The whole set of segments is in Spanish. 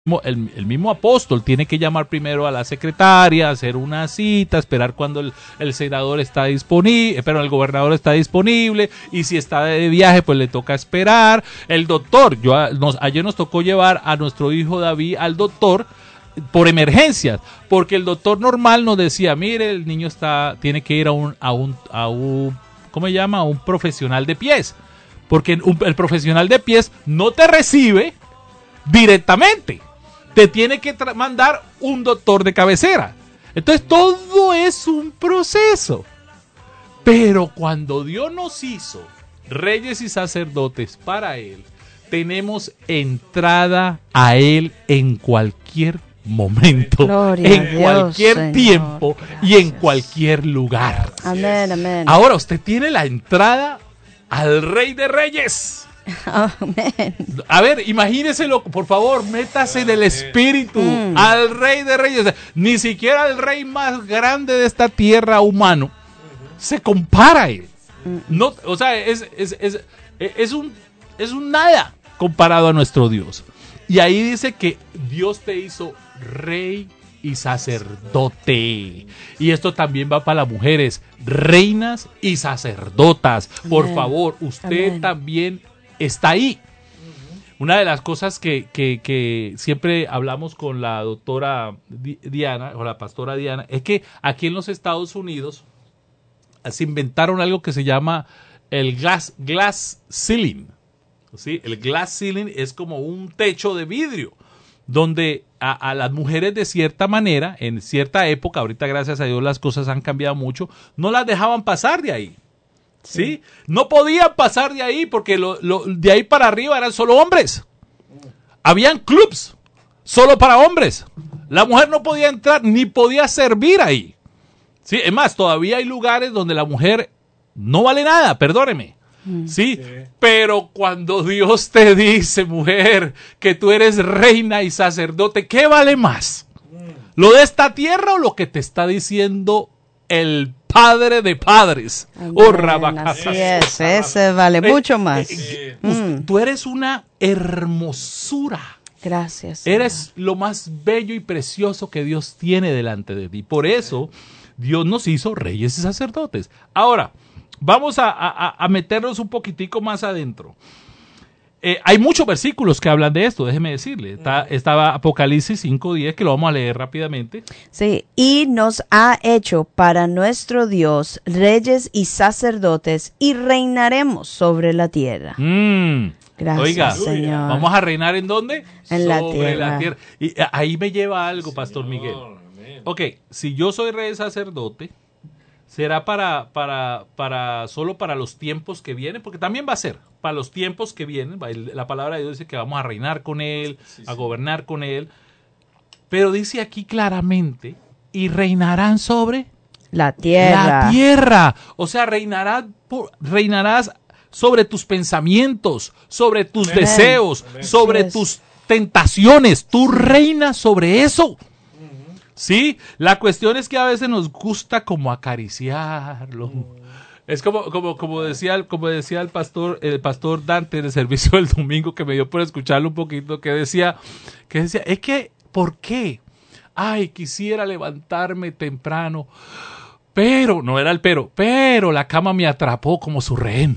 el mismo apóstol tiene que llamar primero a la secretaria, hacer una cita, esperar cuando el senador está disponible, pero el gobernador está disponible, y si está de viaje pues le toca esperar. El doctor, ayer nos tocó llevar a nuestro hijo David al doctor por emergencias, porque el doctor normal nos decía, mire, el niño tiene que ir a un ¿cómo se llama? A un profesional de pies, porque el profesional de pies no te recibe directamente. Te tiene que mandar un doctor de cabecera. Entonces todo es un proceso. Pero cuando Dios nos hizo reyes y sacerdotes para Él, tenemos entrada a Él en cualquier momento, Gloria en cualquier Señor, tiempo gracias. y en cualquier lugar. Amén, amén. Ahora usted tiene la entrada al Rey de Reyes. Amén. A ver, imagíneselo, por favor, métase en el espíritu al Rey de Reyes. Ni siquiera el rey más grande de esta tierra humano se compara a él. No, o sea, es un nada comparado a nuestro Dios. Y ahí dice que Dios te hizo rey y sacerdote. Y esto también va para las mujeres, reinas y sacerdotas. Por Amén. favor, usted Amén. también está ahí. Una de las cosas que siempre hablamos con la doctora Diana, o la pastora Diana, es que aquí en los Estados Unidos se inventaron algo que se llama el glass ceiling. ¿Sí? El glass ceiling es como un techo de vidrio, donde a las mujeres de cierta manera, en cierta época, ahorita gracias a Dios las cosas han cambiado mucho, no las dejaban pasar de ahí. ¿Sí? No podían pasar de ahí porque de ahí para arriba eran solo hombres. Habían clubs solo para hombres. La mujer no podía entrar ni podía servir ahí. ¿Sí? Es más, todavía hay lugares donde la mujer no vale nada, perdóneme. ¿Sí? Pero cuando Dios te dice, mujer, que tú eres reina y sacerdote, ¿qué vale más? ¿Lo de esta tierra o lo que te está diciendo el Padre de padres? Amén, así es, ese vale mucho más. Tú eres una hermosura. Gracias, Señor. Eres lo más bello y precioso que Dios tiene delante de ti. Por eso Dios nos hizo reyes y sacerdotes. Ahora, vamos a meternos un poquitico más adentro. Hay muchos versículos que hablan de esto, déjeme decirle. Estaba Apocalipsis 5:10, que lo vamos a leer rápidamente. Sí, y nos ha hecho para nuestro Dios reyes y sacerdotes y reinaremos sobre la tierra. Gracias, Oiga, Señor. ¿vamos a reinar en dónde? En la Sobre tierra. la tierra. Y ahí me lleva algo, Pastor Miguel. Ok, si yo soy rey sacerdote, será solo para los tiempos que vienen, porque también va a ser para los tiempos que vienen. La palabra de Dios dice que vamos a reinar con Él, a gobernar con Él. Pero dice aquí claramente, y reinarán sobre La tierra. la tierra. O sea, reinarás sobre tus pensamientos, sobre tus deseos, sobre Yes. tus tentaciones. Tú reinas sobre eso. Sí, la cuestión es que a veces nos gusta como acariciarlo. Es como decía el pastor Dante en el servicio del domingo, que me dio por escucharlo un poquito, que decía, es que, ¿por qué? Ay, quisiera levantarme temprano, pero, no era el pero la cama me atrapó como su rehén.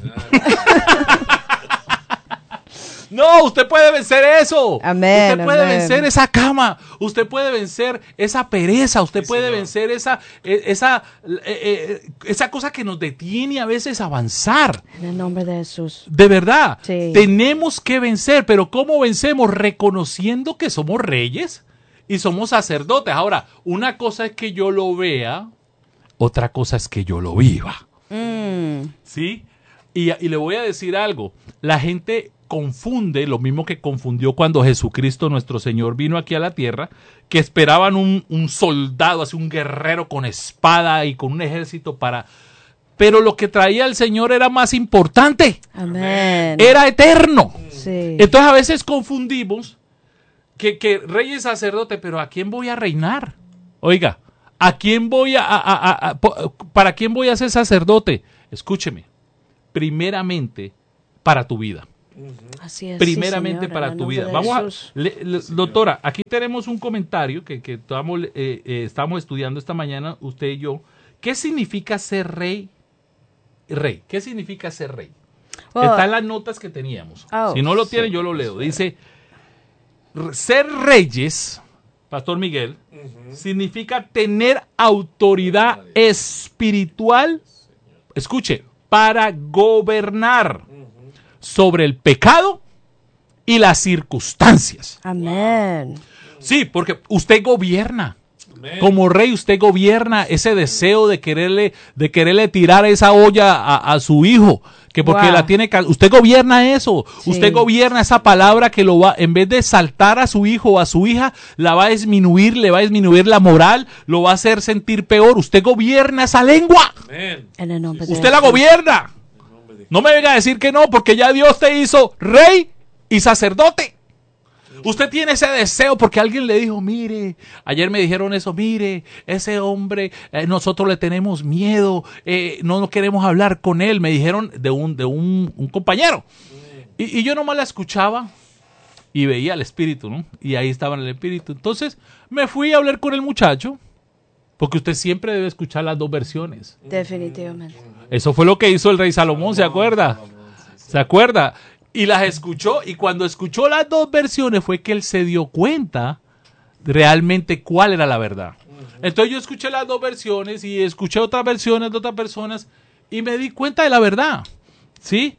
No, usted puede vencer eso. Amén, Usted puede amén. vencer esa cama. Usted puede vencer esa pereza. Usted puede vencer esa cosa que nos detiene a veces a avanzar. En el nombre de Jesús. De verdad. Sí. Tenemos que vencer. Pero ¿cómo vencemos? Reconociendo que somos reyes y somos sacerdotes. Ahora, una cosa es que yo lo vea, otra cosa es que yo lo viva. ¿Sí? Y le voy a decir algo. La gente confunde lo mismo que confundió cuando Jesucristo nuestro Señor vino aquí a la tierra, que esperaban un soldado, así un guerrero con espada y con un ejército pero lo que traía el Señor era más importante, Amén. era eterno. Sí. Entonces a veces confundimos que rey y sacerdote, pero ¿a quién voy a reinar? Oiga, ¿a quién para quién voy a ser sacerdote? Escúcheme, primeramente para tu vida. Así es, primeramente sí, señor, para tu vida. Vamos doctora, aquí tenemos un comentario que estamos estudiando esta mañana, usted y yo. ¿Qué significa ser rey? ¿Qué significa ser rey? Está en las notas que teníamos. Si no lo tienen, yo lo leo. Dice, ser reyes, Pastor Miguel, significa tener autoridad espiritual, escuche, para gobernar sobre el pecado y las circunstancias. Amén. Sí, porque usted gobierna. Como rey, usted gobierna ese deseo de quererle tirar esa olla a su hijo, que porque la tiene, usted gobierna eso, usted gobierna esa palabra que lo va, en vez de saltar a su hijo o a su hija, la va a disminuir, le va a disminuir la moral, lo va a hacer sentir peor. Usted gobierna esa lengua. En el nombre de usted la gobierna. No me venga a decir que no, porque ya Dios te hizo rey y sacerdote. Usted tiene ese deseo porque alguien le dijo, mire, ayer me dijeron eso, mire, ese hombre, nosotros le tenemos miedo, no queremos hablar con él, me dijeron de un compañero. Y yo nomás la escuchaba y veía el espíritu, ¿no? Y ahí estaba el espíritu. Entonces me fui a hablar con el muchacho, porque usted siempre debe escuchar las dos versiones. Definitivamente. Eso fue lo que hizo el rey Salomón, ¿se acuerda? ¿Se acuerda? Y las escuchó, y cuando escuchó las dos versiones fue que él se dio cuenta realmente cuál era la verdad. Entonces yo escuché las dos versiones y escuché otras versiones de otras personas y me di cuenta de la verdad, ¿sí?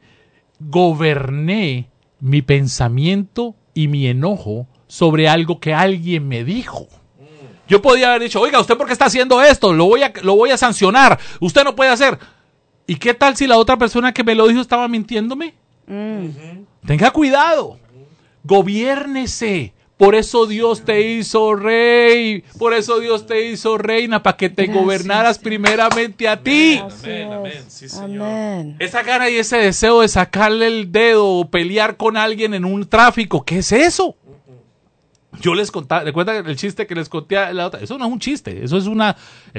Goberné mi pensamiento y mi enojo sobre algo que alguien me dijo. Yo podía haber dicho, oiga, ¿usted por qué está haciendo esto? Lo voy a sancionar. Usted no puede hacer. ¿Y qué tal si la otra persona que me lo dijo estaba mintiéndome? Tenga cuidado, gobiérnese. Por eso Dios te hizo rey, por eso Dios te hizo reina, para que te gobernaras primeramente a ti. Amén. Sí, señor. Amén. Esa gana y ese deseo de sacarle el dedo o pelear con alguien en un tráfico, ¿qué es eso? Yo les contaba, recuerda el chiste que les conté a la otra, eso no es un chiste, eso es una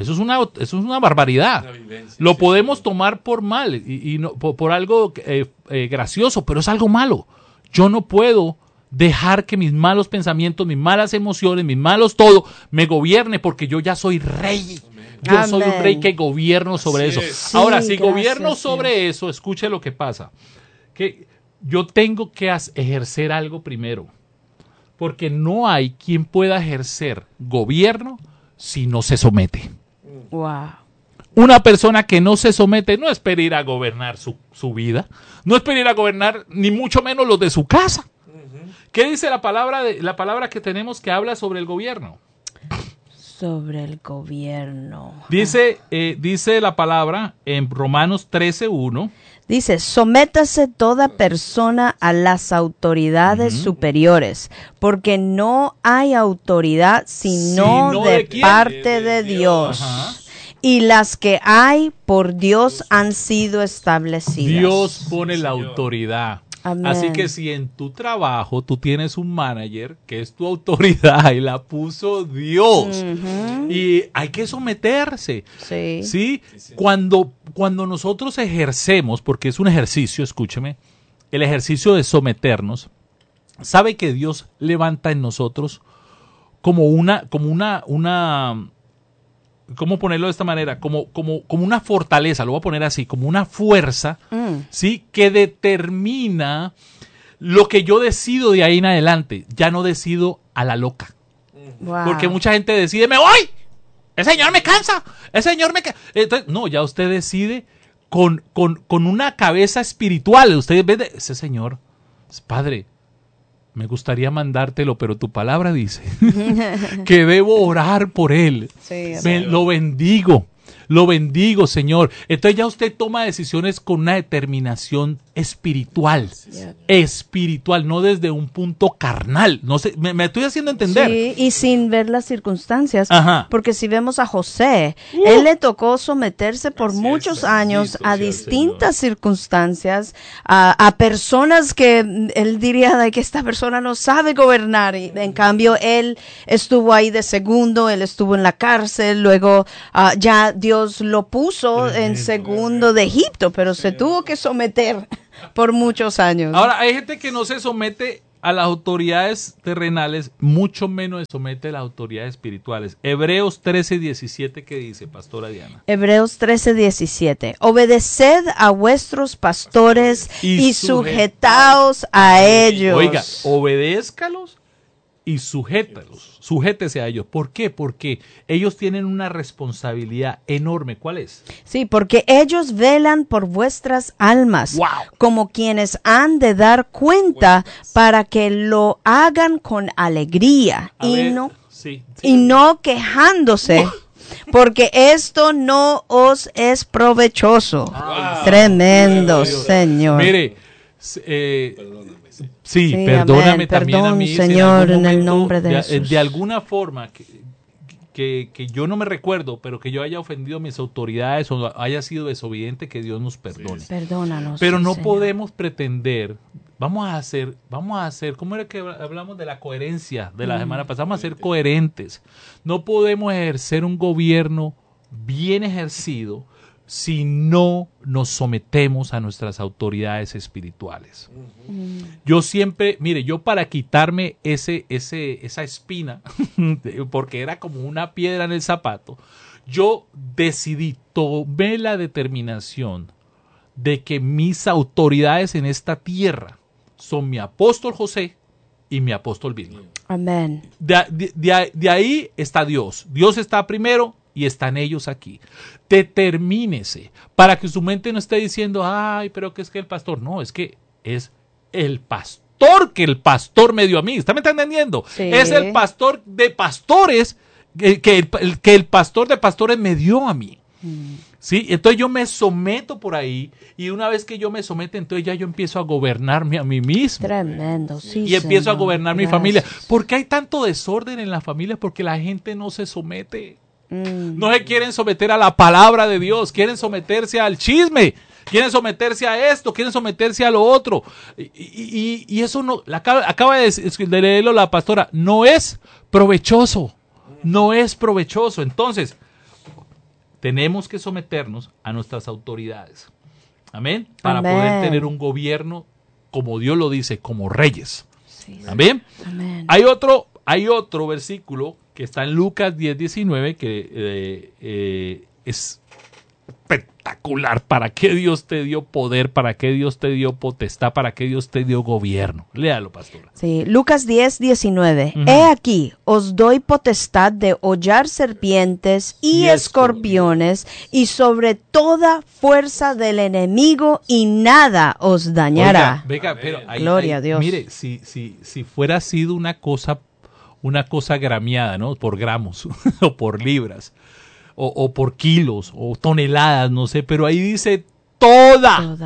barbaridad. Lo podemos tomar por mal y no, por algo gracioso, pero es algo malo. Yo no puedo dejar que mis malos pensamientos, mis malas emociones, mis malos todo me gobierne, porque yo ya soy rey. Yo soy un rey que gobierno sobre eso. Sí, ahora, si gobierno sobre eso, escuche lo que pasa. Que yo tengo que ejercer algo primero. Porque no hay quien pueda ejercer gobierno si no se somete. Wow. Una persona que no se somete no espera ir a gobernar su vida, no espera ir a gobernar ni mucho menos los de su casa. ¿Qué dice la palabra que tenemos que habla sobre el gobierno? Sobre el gobierno. Dice la palabra en Romanos 13:1. Dice, sométase toda persona a las autoridades superiores, porque no hay autoridad sino de parte de Dios. Y las que hay por Dios han sido establecidas. Dios pone la autoridad. Amén. Así que si en tu trabajo tú tienes un manager que es tu autoridad y la puso Dios, y hay que someterse. Sí. ¿Sí? Cuando nosotros ejercemos, porque es un ejercicio, escúcheme, el ejercicio de someternos, sabe que Dios levanta en nosotros como una ¿cómo ponerlo de esta manera? Como una fortaleza, lo voy a poner así, como una fuerza, ¿sí? Que determina lo que yo decido de ahí en adelante. Ya no decido a la loca. Wow. Porque mucha gente decide, ¡me voy! ¡Ese señor me cansa! ¡Ese señor me cansa! Entonces, no, ya usted decide con una cabeza espiritual. Usted ve ese señor, padre, me gustaría mandártelo, pero tu palabra dice que debo orar por él. Sí, lo bendigo, Señor. Entonces ya usted toma decisiones con una determinación espiritual, espiritual, no desde un punto carnal. No sé, me estoy haciendo entender. Sí, y sin ver las circunstancias. Ajá. Porque si vemos a José, él le tocó someterse por muchos años a distintas circunstancias, a personas que él diría de que esta persona no sabe gobernar. Y en cambio, él estuvo ahí de segundo, él estuvo en la cárcel, luego ya Dios lo puso en segundo de Egipto, pero se tuvo que someter por muchos años. Ahora, hay gente que no se somete a las autoridades terrenales, mucho menos se somete a las autoridades espirituales. Hebreos 13:17, ¿qué dice, pastora Diana? Hebreos 13:17. Obedeced a vuestros pastores y sujetaos a ellos. Oiga, obedézcalos y sujétese a ellos. ¿Por qué? Porque ellos tienen una responsabilidad enorme. ¿Cuál es? Sí, porque ellos velan por vuestras almas, ¡Wow! como quienes han de dar cuenta para que lo hagan con alegría y no quejándose, porque esto no os es provechoso. Tremendo, Señor. Mire, sí, perdóname amén. también Perdón, a mí. Señor, en el momento, nombre de Jesús. De alguna forma que yo no me recuerdo, pero que yo haya ofendido a mis autoridades o haya sido desobediente, que Dios nos perdone. Perdónanos. Pero no Señor. podemos pretender, vamos a hacer, ¿cómo era que hablamos de la coherencia de la semana pasada? Vamos a ser coherentes. No podemos ejercer un gobierno bien ejercido si no nos sometemos a nuestras autoridades espirituales. Yo siempre, mire, yo para quitarme esa espina, porque era como una piedra en el zapato, yo tomé la determinación de que mis autoridades en esta tierra son mi apóstol José y mi apóstol Vilma. Amén. De ahí está Dios. Dios está primero y están ellos aquí. Determínese para que su mente no esté diciendo, ay, pero que es que el pastor. No, es que es el pastor que el pastor me dio a mí. ¿Está me entendiendo? Sí. Es el pastor de pastores que el pastor de pastores me dio a mí. ¿Sí? Entonces yo me someto por ahí y una vez que yo me someto, entonces ya yo empiezo a gobernarme a mí mismo. Tremendo, sí, Y empiezo a Señor. gobernar mi Gracias. familia. ¿Por qué hay tanto desorden en la familia? Porque la gente no se somete. No se quieren someter a la palabra de Dios, quieren someterse al chisme, quieren someterse a esto, quieren someterse a lo otro. Y eso no, acaba de leerlo la pastora, no es provechoso, no es provechoso. Entonces, tenemos que someternos a nuestras autoridades. Amén. Para Amén. poder tener un gobierno, como Dios lo dice, como reyes. Sí. Amén. Amén. Hay otro versículo que está en Lucas 10:19 que es espectacular. ¿Para qué Dios te dio poder? ¿Para qué Dios te dio potestad? ¿Para qué Dios te dio gobierno? Léalo, pastora. Sí, Lucas 10:19. He aquí, os doy potestad de hollar serpientes y escorpiones y sobre toda fuerza del enemigo y nada os dañará. Venga, pero Gloria a Dios. Mire, si fuera sido una cosa gramiada, ¿no? Por gramos o por libras o por kilos o toneladas, no sé, pero ahí dice toda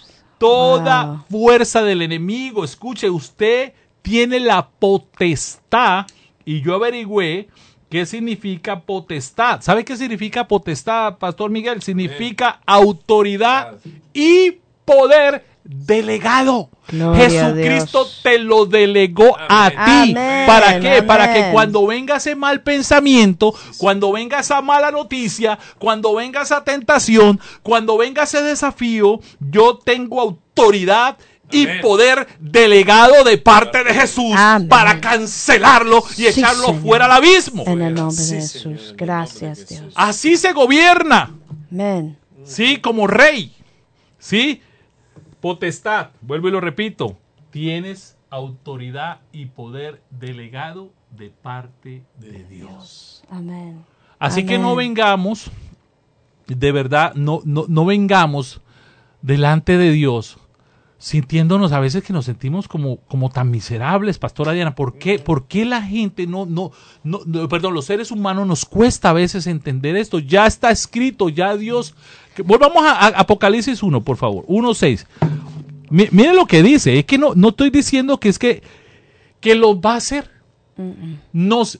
fuerza del enemigo. Escuche, usted tiene la potestad y yo averigüé qué significa potestad. ¿Sabe qué significa potestad, Pastor Miguel? Significa autoridad y poder delegado. Gloria Jesucristo te lo delegó a ti. Amén. ¿Para qué? Amén. Para que cuando venga ese mal pensamiento, cuando venga esa mala noticia, cuando venga esa tentación, cuando venga ese desafío, yo tengo autoridad y poder delegado de parte de Jesús. Amén. Para cancelarlo y echarlo Señor. fuera al abismo. En el nombre de Jesús. Gracias, Dios. Así se gobierna. Amén. Sí, como rey. Sí. Potestad, vuelvo y lo repito, tienes autoridad y poder delegado de parte de Dios. Amén. Así Amén. que no vengamos, de verdad, no vengamos delante de Dios sintiéndonos a veces que nos sentimos como tan miserables, pastora Diana. ¿Por qué la gente perdón, los seres humanos nos cuesta a veces entender esto? Ya está escrito, ya Dios... Volvamos a Apocalipsis 1, por favor, 1:6. Miren lo que dice, es que no estoy diciendo que es que lo va a hacer. Nos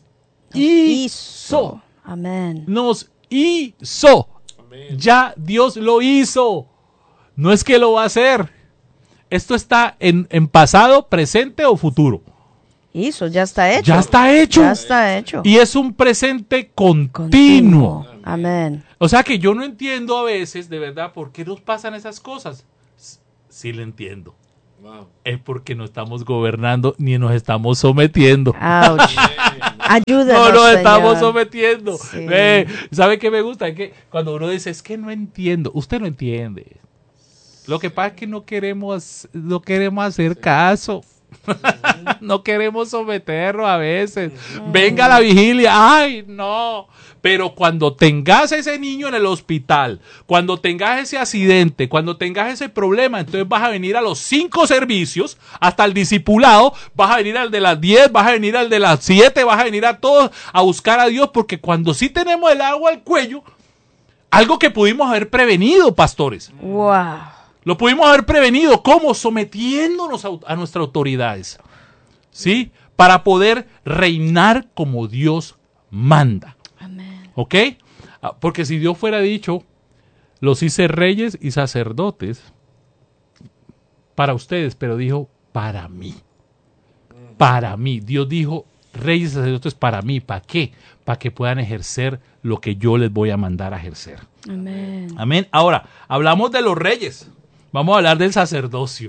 hizo. Amén. Nos hizo. Amén. Ya Dios lo hizo. No es que lo va a hacer. Esto está en pasado, presente o futuro. Hizo, ya está hecho. Ya está hecho. Ya está hecho. Y es un presente continuo. Amén. O sea que yo no entiendo a veces, de verdad, por qué nos pasan esas cosas. sí le entiendo. Wow. Es porque no estamos gobernando ni nos estamos sometiendo. Ouch. Ayúdenos, No nos Señor. estamos sometiendo. Sí. ¿Sabe qué me gusta? Es que cuando uno dice, es que no entiendo, usted no entiende. Lo que pasa es que no queremos hacer caso. No queremos someternos a veces. Venga la vigilia. Ay, no. Pero cuando tengas ese niño en el hospital, cuando tengas ese accidente, cuando tengas ese problema, entonces vas a venir a los 5 servicios, hasta el discipulado, vas a venir al de las 10, vas a venir al de las 7, vas a venir a todos a buscar a Dios, porque cuando sí tenemos el agua al cuello, algo que pudimos haber prevenido, pastores. Wow. Lo pudimos haber prevenido. ¿Cómo? Sometiéndonos a nuestras autoridades. ¿Sí? Para poder reinar como Dios manda. Amén. ¿Ok? Porque si Dios fuera dicho, los hice reyes y sacerdotes para ustedes, pero dijo, para mí. Para mí. Dios dijo, reyes y sacerdotes para mí. ¿Para qué? Para que puedan ejercer lo que yo les voy a mandar a ejercer. Amén. Amén. Ahora, hablamos de los reyes. Vamos a hablar del sacerdocio.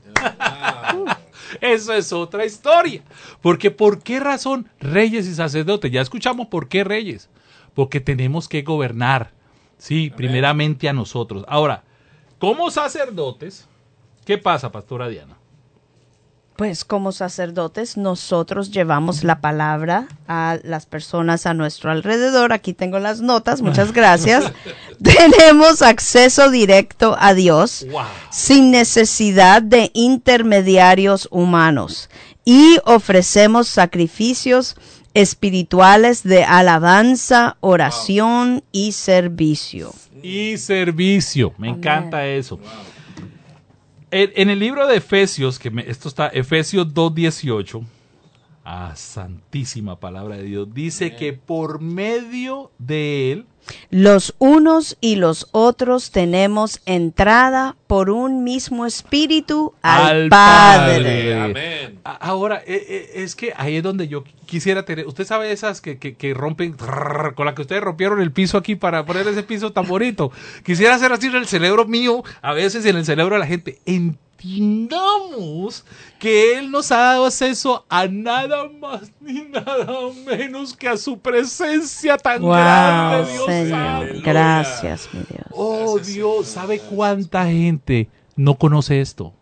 Eso es otra historia. Porque ¿por qué razón reyes y sacerdotes? Ya escuchamos por qué reyes. Porque tenemos que gobernar, sí, Amén. primeramente a nosotros. Ahora, como sacerdotes, ¿qué pasa, pastora Diana? Pues como sacerdotes nosotros llevamos la palabra a las personas a nuestro alrededor. Aquí tengo las notas, muchas gracias. Tenemos acceso directo a Dios Wow. sin necesidad de intermediarios humanos y ofrecemos sacrificios espirituales de alabanza, oración y servicio. Y servicio. Me Amén. encanta eso. Wow. En el libro de Efesios, esto está, Efesios 2:18, santísima palabra de Dios, dice que por medio de él, Los unos y los otros tenemos entrada por un mismo espíritu al Padre. Amén. Ahora, es que ahí es donde yo quisiera tener, usted sabe esas que rompen, con la que ustedes rompieron el piso aquí para poner ese piso tan bonito. Quisiera hacer así en el cerebro mío, a veces en el cerebro de la gente. Entendamos que Él nos ha dado acceso a nada más ni nada menos que a su presencia tan grande, Wow, Dios Señor. santo. Gracias, mi Dios. Oh, Gracias, Dios, Señor. ¿sabe cuánta gente no conoce esto?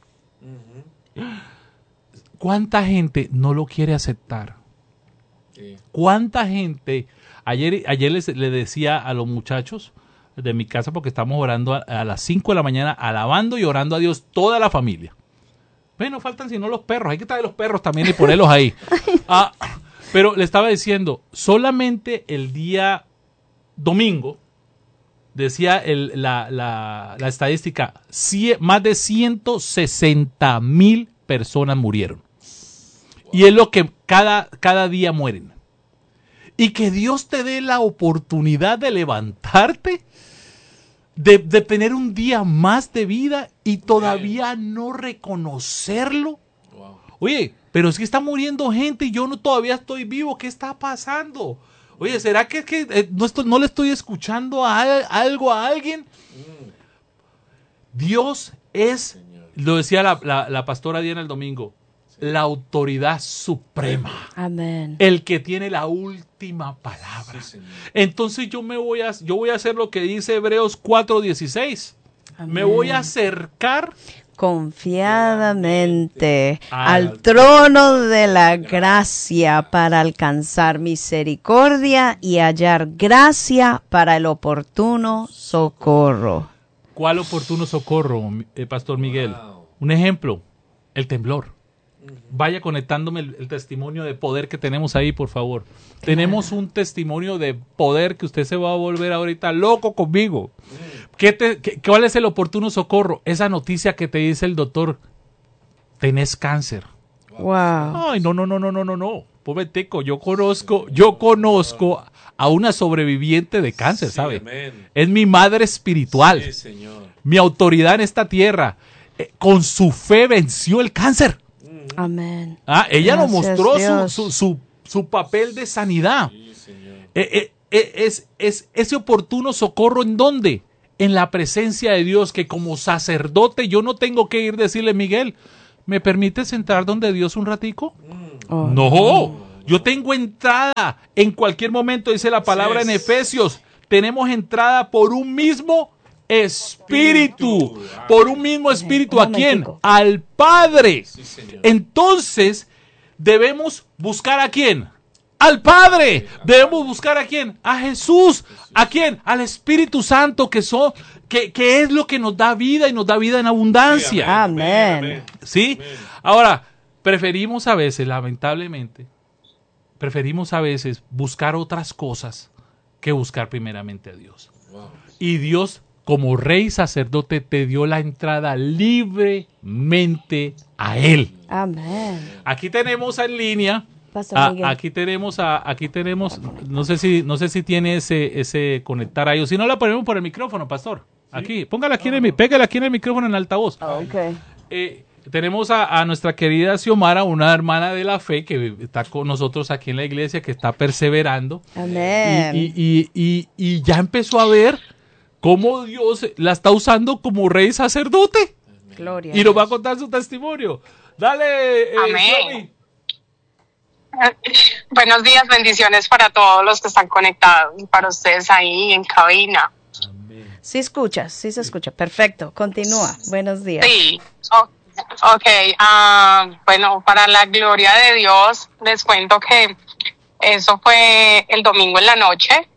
¿Cuánta gente no lo quiere aceptar? Sí. ¿Cuánta gente? Ayer le decía a los muchachos de mi casa, porque estamos orando a las 5 de la mañana, alabando y orando a Dios toda la familia. Bueno, faltan sino los perros, hay que traer los perros también y ponerlos ahí. Pero le estaba diciendo, solamente el día domingo, decía la estadística, más de 160,000 personas murieron. Y es lo que cada día mueren. Y que Dios te dé la oportunidad de levantarte, de tener un día más de vida y todavía no reconocerlo. Wow. Oye, pero es que está muriendo gente y yo todavía estoy vivo. ¿Qué está pasando? Oye, ¿será que no le estoy escuchando algo a alguien? Dios es, Señor. lo decía la pastora Diana el domingo, la autoridad suprema. Amén. El que tiene la última palabra. Sí, Señor. Entonces yo voy a hacer lo que dice Hebreos 4:16. Me voy a acercar Confiadamente al al trono de la gracia para alcanzar misericordia y hallar gracia para el oportuno socorro. ¿Cuál oportuno socorro, Pastor Miguel? Wow. Un ejemplo, el temblor. Vaya conectándome el testimonio de poder que tenemos ahí, por favor. Tenemos un testimonio de poder que usted se va a volver ahorita loco conmigo. ¿Cuál es el oportuno socorro? Esa noticia que te dice el doctor, tenés cáncer. Wow. Ay, no. Pobretico, yo conozco a una sobreviviente de cáncer, Sí, ¿sabe? amén. Es mi madre espiritual, Sí, Señor. mi autoridad en esta tierra. Con su fe venció el cáncer. Amén. Ella nos Gracias, mostró Dios. su papel de sanidad. Sí, Señor. Es ese oportuno socorro, ¿en dónde? en la presencia de Dios, que como sacerdote yo no tengo que ir a decirle, Miguel, ¿me permites entrar donde Dios un ratico? No, yo tengo entrada en cualquier momento, dice la palabra en Efesios, tenemos entrada por un mismo espíritu, por un mismo espíritu. ¿A quién? Al Padre. Entonces, debemos buscar ¿a quién? Al Padre. Debemos buscar ¿a quién? A Jesús. ¿A quién? Al Espíritu Santo, que es lo que nos da vida y nos da vida en abundancia. Amén. ¿Sí? Ahora, preferimos a veces, lamentablemente, buscar otras cosas que buscar primeramente a Dios. Y Dios, como rey sacerdote, te dio la entrada libremente a Él. Amén. Aquí tenemos en línea, aquí tenemos, no sé si tiene ese conectar ahí, o si no la ponemos por el micrófono, pastor. Aquí, pégala aquí en el micrófono en altavoz. Okay. Tenemos a nuestra querida Xiomara, una hermana de la fe que está con nosotros aquí en la iglesia, que está perseverando. Amén. Y ya empezó a ver cómo Dios la está usando como rey sacerdote. Gloria. Y nos va a contar su testimonio. Dale, amén. Buenos días, bendiciones para todos los que están conectados, para ustedes ahí en cabina. Amén. Sí se escucha. Perfecto, continúa. Buenos días. Sí, ok. Bueno, para la gloria de Dios, les cuento que eso fue el domingo en la noche.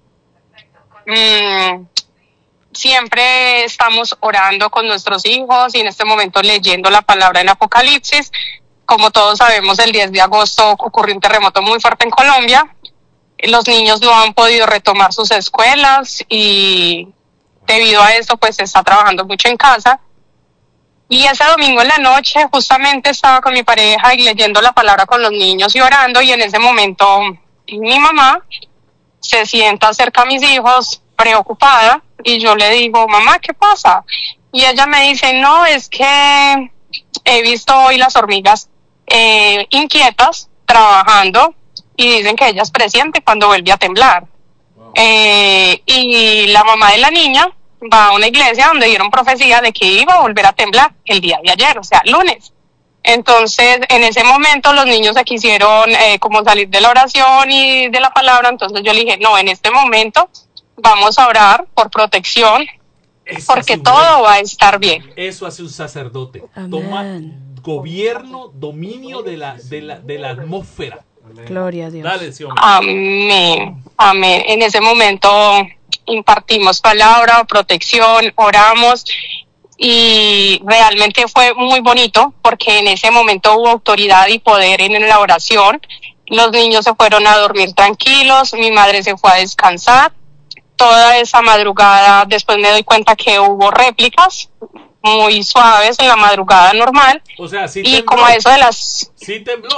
Siempre estamos orando con nuestros hijos y en este momento leyendo la palabra en Apocalipsis. Como todos sabemos, el 10 de agosto ocurrió un terremoto muy fuerte en Colombia. Los niños no han podido retomar sus escuelas y debido a eso pues se está trabajando mucho en casa. Y ese domingo en la noche justamente estaba con mi pareja y leyendo la palabra con los niños y orando, y en ese momento mi mamá se sienta cerca a mis hijos preocupada y yo le digo, mamá, ¿qué pasa? Y ella me dice, no, es que he visto hoy las hormigas inquietas trabajando y dicen que ellas presienten cuando vuelve a temblar. Wow. Y la mamá de la niña va a una iglesia donde dieron profecía de que iba a volver a temblar el día de ayer, o sea, lunes. Entonces, en ese momento los niños se quisieron como salir de la oración y de la palabra, entonces yo le dije, no, en este momento vamos a orar por protección, porque todo va a estar bien. Eso hace un sacerdote. Amén. Toma gobierno, dominio de la atmósfera. Amén. Gloria a Dios. Dale, sí, amén. Amén. En ese momento impartimos palabra, protección, oramos y realmente fue muy bonito porque en ese momento hubo autoridad y poder en la oración. Los niños se fueron a dormir tranquilos, mi madre se fue a descansar. Toda esa madrugada después me doy cuenta que hubo réplicas muy suaves en la madrugada normal. O sea, sí y tembló. Como a eso de las... Sí tembló.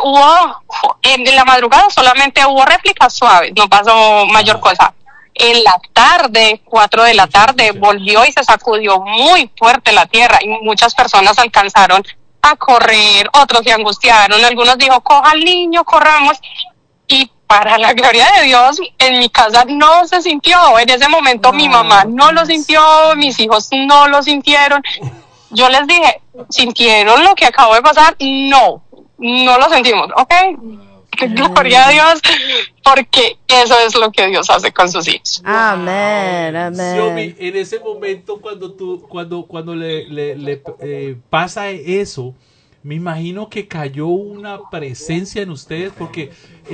En la madrugada solamente hubo réplicas suaves, no pasó mayor cosa. En la tarde, 4 de la tarde, volvió y se sacudió muy fuerte la tierra y muchas personas alcanzaron a correr, otros se angustiaron, algunos dijo, coja al niño, corramos. Y para la gloria de Dios, en mi casa no se sintió. En ese momento mi mamá no lo sintió, mis hijos no lo sintieron. Yo les dije, ¿sintieron lo que acabó de pasar? No lo sentimos, ¿ok? Gloria a Dios, porque eso es lo que Dios hace con sus hijos. Amén, amén. Xiomi, en ese momento cuando le pasa eso, me imagino que cayó una presencia en ustedes porque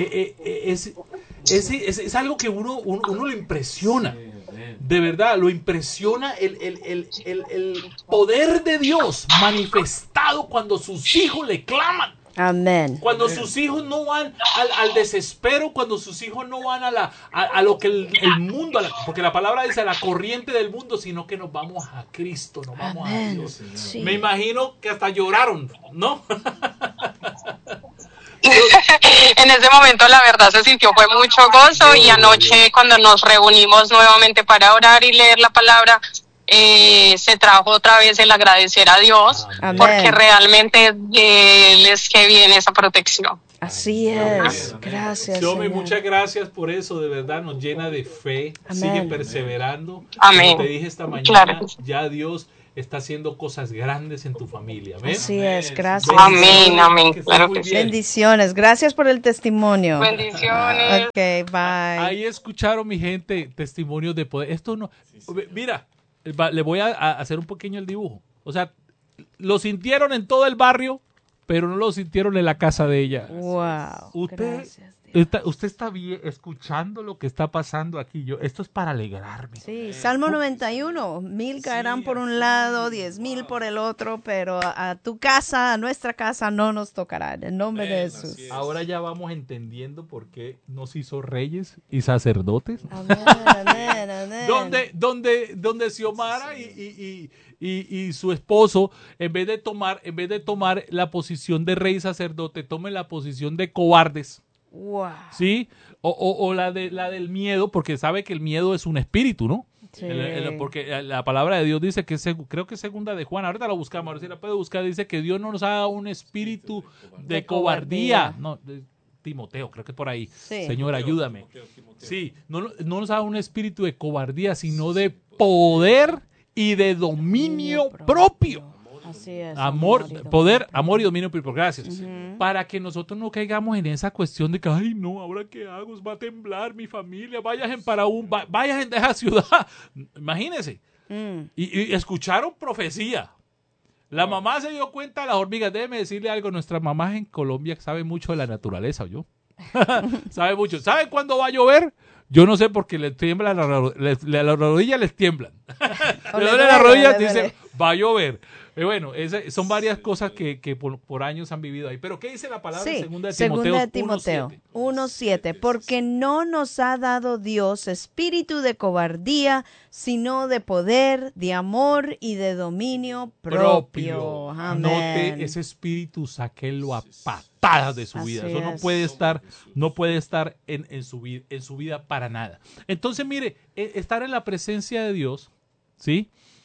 es algo que uno lo impresiona. De verdad, lo impresiona el poder de Dios manifestado cuando sus hijos le claman. Amén. Cuando sus hijos no van al desespero, cuando sus hijos no van a lo que el mundo, porque la palabra dice a la corriente del mundo, sino que nos vamos a Cristo, nos vamos a Dios. Sí. Me imagino que hasta lloraron, ¿no? En ese momento la verdad se sintió fue mucho gozo y anoche cuando nos reunimos nuevamente para orar y leer la palabra, se trajo otra vez el agradecer a Dios. Amén. Porque realmente les que viene esa protección. Así es. Gracias, Xiomara, Señor. muchas gracias por eso, de verdad nos llena de fe. Amén. Sigue perseverando. Amén. Como te dije esta mañana, Claro. ya Dios está haciendo cosas grandes en tu familia. ¿Amén? Así es, gracias. Amén, amén, Que estés claro muy que sí. bien. Bendiciones. Gracias por el testimonio. Bendiciones. Ok, bye. Ahí escucharon, mi gente, testimonios de poder. Esto no. Mira, le voy a hacer un pequeño el dibujo. O sea, lo sintieron en todo el barrio, pero no lo sintieron en la casa de ella. Wow. Gracias, Dios. Usted está bien escuchando lo que está pasando aquí. Esto es para alegrarme. Sí, Salmo 91. 1,000 caerán por un lado, 10,000 por el otro, pero a tu casa, a nuestra casa, no nos tocará. En el nombre de Jesús. Ahora ya vamos entendiendo por qué nos hizo reyes y sacerdotes. Amén, amén, amén. Donde Xiomara y su esposo, en vez de tomar la posición de rey y sacerdote, tomen la posición de cobardes. Wow. ¿Sí? O la del miedo, porque sabe que el miedo es un espíritu, ¿no? Sí. Porque la palabra de Dios dice que creo que es segunda de Juan, ahorita la buscamos, ahora sí la puede buscar, dice que Dios no nos ha dado un espíritu de cobardía. No, de Timoteo, creo que es por ahí. Sí. Señor, ayúdame. Sí, no nos ha dado un espíritu de cobardía, sino de poder y de dominio propio. Así es. Poder, amor y dominio propio. Gracias. Para que nosotros no caigamos en esa cuestión de que, ay, no, ¿ahora qué hago? Va a temblar mi familia. Vayas en esa ciudad. Imagínense. Y escucharon profecía. La mamá se dio cuenta de las hormigas. Déjeme decirle algo. Nuestras mamás en Colombia saben mucho de la naturaleza, ¿oyó? Sabe mucho. ¿Saben cuándo va a llover? Yo no sé porque les tiemblan las rodillas, les tiemblan. Le duele las rodillas, dicen, va a llover. Bueno, son varias cosas que por años han vivido ahí. Pero ¿qué dice la palabra en segunda de Timoteo 1:7? Porque no nos ha dado Dios espíritu de cobardía, sino de poder, de amor y de dominio propio. Amén. Anote ese espíritu, sáquelo a patadas de su vida. Eso no puede estar en su vida para nada. Entonces, mire, estar en la presencia de Dios, ¿sí?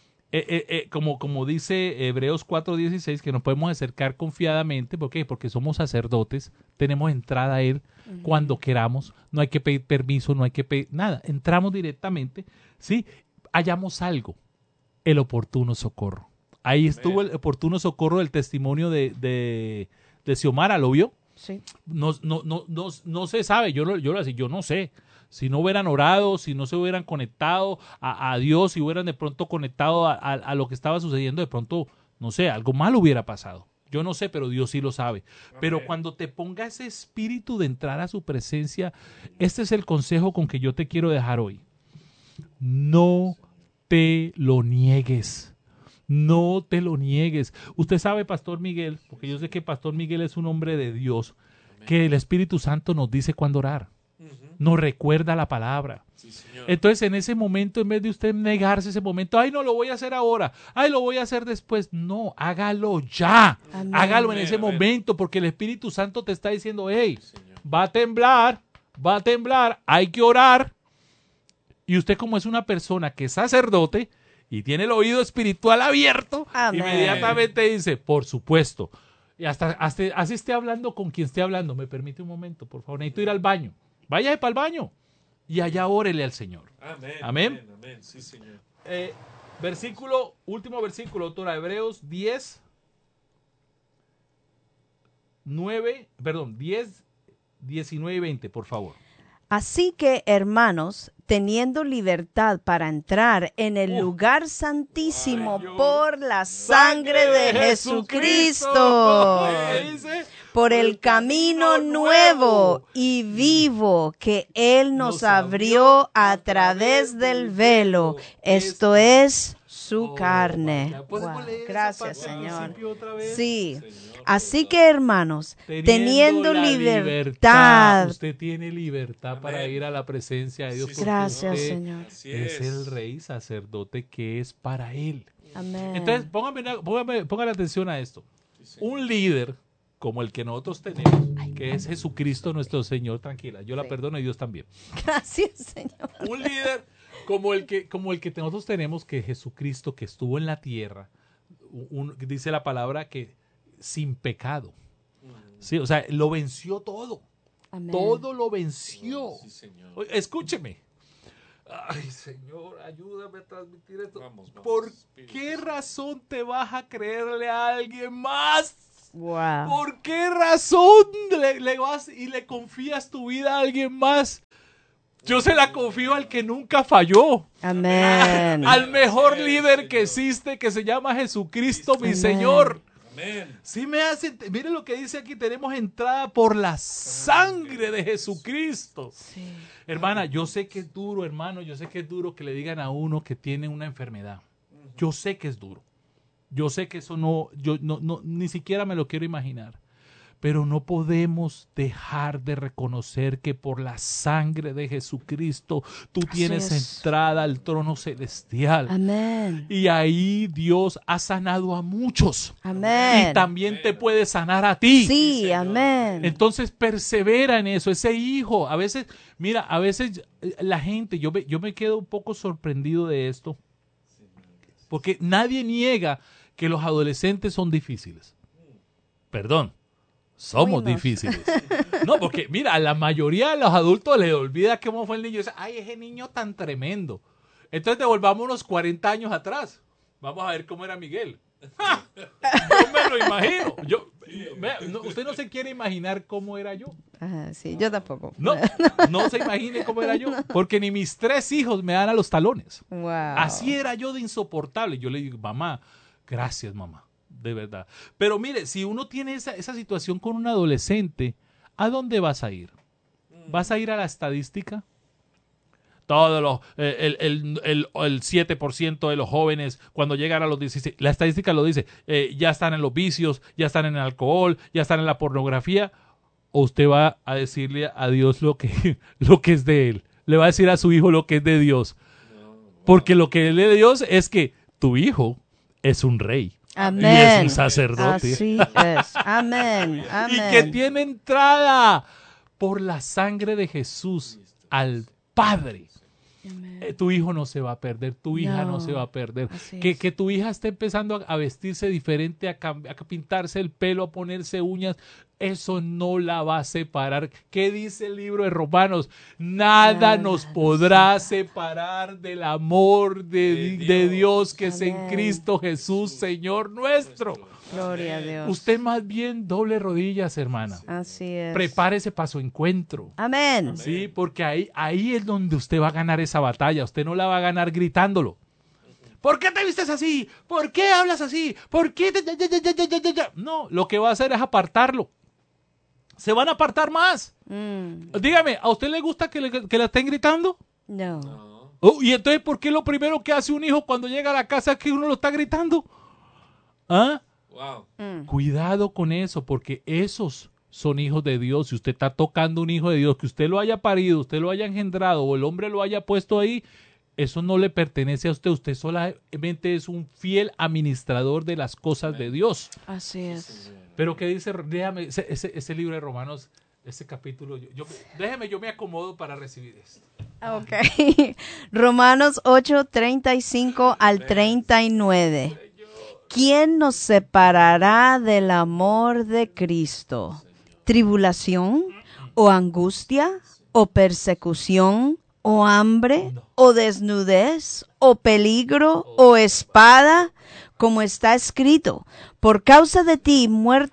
Como dice Hebreos 4:16, que nos podemos acercar confiadamente. ¿Por qué? Porque somos sacerdotes, tenemos entrada a Él cuando queramos, no hay que pedir permiso, no hay que pedir nada, entramos directamente, ¿sí? Hallamos algo, el oportuno socorro. Ahí estuvo el oportuno socorro del testimonio de Xiomara, ¿lo vio? Sí. No se sabe, yo no sé. Si no hubieran orado, si no se hubieran conectado a Dios, si hubieran de pronto conectado a lo que estaba sucediendo, de pronto, no sé, algo malo hubiera pasado. Yo no sé, pero Dios sí lo sabe. Pero cuando te ponga ese espíritu de entrar a su presencia, este es el consejo con que yo te quiero dejar hoy. No te lo niegues. No te lo niegues. Usted sabe, Pastor Miguel, porque yo sé que Pastor Miguel es un hombre de Dios, que el Espíritu Santo nos dice cuándo orar. Nos recuerda la palabra. Sí, señor. Entonces, en ese momento, en vez de usted negarse ese momento, ay, no lo voy a hacer ahora, ay, lo voy a hacer después. No, hágalo ya. Amén. Hágalo en ese momento, porque el Espíritu Santo te está diciendo, hey, va a temblar, hay que orar. Y usted, como es una persona que es sacerdote y tiene el oído espiritual abierto, Amén. inmediatamente dice, por supuesto. Y hasta así esté hablando con quien esté hablando. Me permite un momento, por favor, necesito ir al baño. Váyase para el baño y allá órele al Señor. Amén. Amén. Amén. Sí, señor. Último versículo, doctora, Hebreos 10, 19 y 20, por favor. Así que, hermanos, teniendo libertad para entrar en el lugar santísimo por la sangre de Jesucristo, ¿Qué dice? por el camino nuevo y vivo que Él nos abrió a través del velo, esto es su carne. ¿Podemos Wow, leer esa gracias, parte al Señor. principio otra vez? Sí. Señor, Así que, hermanos, teniendo la libertad. Usted tiene libertad para Amén. ir a la presencia de Dios. Sí, porque Gracias, usted Señor. Así es el rey sacerdote que es para Él. Amén. Entonces, póngale atención a esto. Sí, señor. Un líder como el que nosotros tenemos, que es Jesucristo nuestro Señor, tranquila, yo la Sí. perdono y Dios también. Gracias, Señor. Un líder como el que nosotros tenemos, que Jesucristo, que estuvo en la tierra, dice la palabra que sin pecado. Sí, o sea, lo venció todo. Amén. Todo lo venció. Sí, Señor. Oye, escúcheme. Ay, Señor, ayúdame a transmitir esto. Vamos, ¿Por Espíritu qué Santo. razón te vas a creerle a alguien más? Wow. ¿Por qué razón le vas y le confías tu vida a alguien más? Yo se la confío al que nunca falló. Amén. Al mejor Sí, líder que Señor. existe, que se llama Jesucristo, mi Amén. Señor. Amén. Sí me hacen, miren lo que dice aquí, tenemos entrada por la sangre de Jesucristo. Sí. Hermana, yo sé que es duro, hermano, yo sé que es duro que le digan a uno que tiene una enfermedad. Yo sé que es duro. Yo sé que eso no, yo no, ni siquiera me lo quiero imaginar. Pero no podemos dejar de reconocer que por la sangre de Jesucristo tú Así tienes es. entrada al trono celestial. Amén. Y ahí Dios ha sanado a muchos. Amén. Y también te puede sanar a ti. Sí, amén. Entonces persevera en eso, ese hijo. A veces, mira, a veces la gente, yo me quedo un poco sorprendido de esto, porque nadie niega que los adolescentes son difíciles. Perdón, somos Uy, no. difíciles. No, porque mira, a la mayoría de los adultos les olvida cómo fue el niño. Dice, ay, ese niño tan tremendo. Entonces devolvamos unos 40 años atrás. Vamos a ver cómo era Miguel. ¡Ja! Yo me lo imagino. Usted no se quiere imaginar cómo era yo. Ajá, sí, yo tampoco. No se imagine cómo era yo. Porque ni mis 3 hijos me dan a los talones. Wow. Así era yo de insoportable. Yo le digo, mamá, gracias, mamá. De verdad. Pero mire, si uno tiene esa situación con un adolescente, ¿a dónde vas a ir? ¿Vas a ir a la estadística? El 7% de los jóvenes cuando llegan a los 16, la estadística lo dice, ya están en los vicios, ya están en el alcohol, ya están en la pornografía. ¿O usted va a decirle a Dios lo que es de él? Le va a decir a su hijo lo que es de Dios. Porque lo que es de Dios es que tu hijo es un rey. Amén. Y es un sacerdote. Así es. Amén. Amén. Y que tiene entrada por la sangre de Jesús al Padre. Tu hijo no se va a perder, tu hija no se va a perder. Así Que es. tu hija esté empezando a vestirse diferente, a pintarse el pelo, a ponerse uñas, eso no la va a separar. ¿Qué dice el libro de Romanos? Nada nos podrá separar del amor de Dios que es en Amén. Cristo Jesús, Señor nuestro. Gloria a Dios. Usted más bien doble rodillas, hermana. Así es. Prepárese para su encuentro. Amén. Sí, porque ahí es donde usted va a ganar esa batalla. Usted no la va a ganar gritándolo. ¿Por qué te vistes así? ¿Por qué hablas así? ¿Por qué? No, lo que va a hacer es apartarlo. Se van a apartar más. Dígame, ¿a usted le gusta que la estén gritando? No. No. Oh, ¿y entonces por qué lo primero que hace un hijo cuando llega a la casa es que uno lo está gritando? ¿Ah? Wow. Cuidado con eso, porque esos son hijos de Dios. Si usted está tocando un hijo de Dios, que usted lo haya parido, usted lo haya engendrado o el hombre lo haya puesto ahí, eso no le pertenece a usted. Usted solamente es un fiel administrador de las cosas de Dios. Así es. Pero ¿qué dice? Déjame, ese libro de Romanos, ese capítulo, déjeme, yo me acomodo para recibir esto. Ok. Romanos 8:35 al 39. ¿Quién nos separará del amor de Cristo? ¿Tribulación? ¿O angustia? ¿O persecución? ¿O hambre? ¿O desnudez? ¿O peligro? ¿O espada? Como está escrito, por causa de ti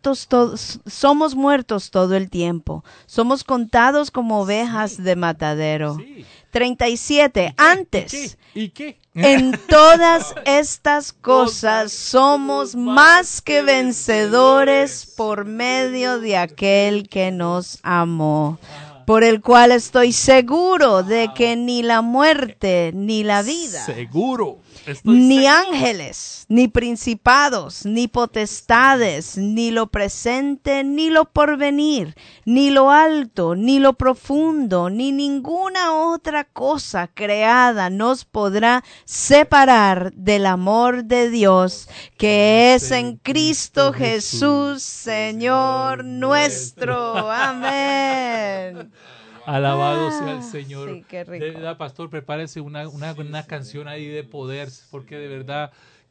somos muertos todo el tiempo. Somos contados como ovejas de matadero. Sí. 37. Antes. ¿Y qué? En todas estas cosas somos más que vencedores por medio de aquel que nos amó, por el cual estoy seguro de que ni la muerte, ni la vida, Seguro. ni ángeles, ni principados, ni potestades, ni lo presente, ni lo porvenir, ni lo alto, ni lo profundo, ni ninguna otra cosa creada nos podrá separar del amor de Dios que es en Cristo Jesús, Señor nuestro. Amén. Alabado sea el Señor. Sí, qué rico. De verdad, pastor, prepárese una canción ahí de poder, porque de verdad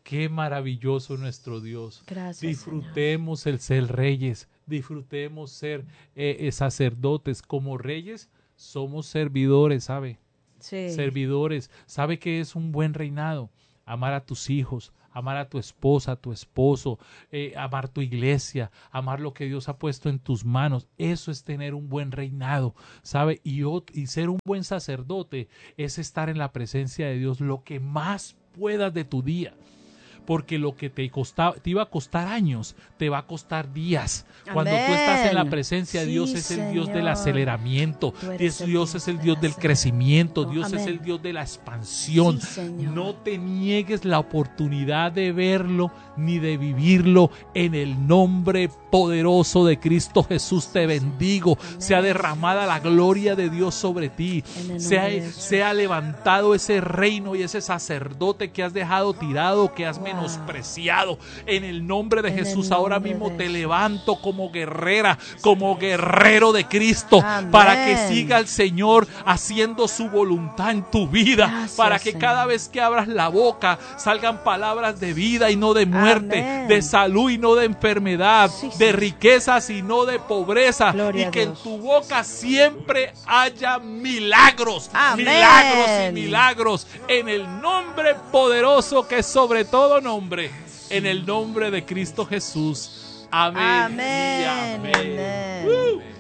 Qué maravilloso nuestro Dios. Gracias, Disfrutemos el ser reyes, disfrutemos ser sacerdotes. Como reyes somos servidores, ¿sabe? Sí. Servidores. ¿Sabe qué es un buen reinado? Amar a tus hijos, amar a tu esposa, a tu esposo, amar tu iglesia, amar lo que Dios ha puesto en tus manos. Eso es tener un buen reinado, ¿sabe? Y ser un buen sacerdote es estar en la presencia de Dios lo que más puedas de tu día. Porque lo que te iba a costar años, te va a costar días. Cuando tú estás en la presencia de Dios, es el Dios del aceleramiento. Dios es el Dios del crecimiento. Dios es el Dios de la expansión. No te niegues la oportunidad de verlo ni de vivirlo. En el nombre poderoso de Cristo Jesús te bendigo. Sea derramada la gloria de Dios sobre ti. Sea levantado ese reino y ese sacerdote que has dejado tirado, que has menospreciado. En el nombre de Jesús, ahora mismo te levanto como guerrera, como guerrero de Cristo. Amén. Para que siga el Señor haciendo su voluntad en tu vida. Gracias, para que cada vez que abras la boca salgan palabras de vida y no de muerte. Amén. De salud y no de enfermedad. De riquezas y no de pobreza. Gloria y que en tu boca siempre haya milagros. Amén. Milagros y milagros. En el nombre poderoso que es sobre todo nombre, en el nombre de Cristo Jesús. Amén. Amén. Y amén.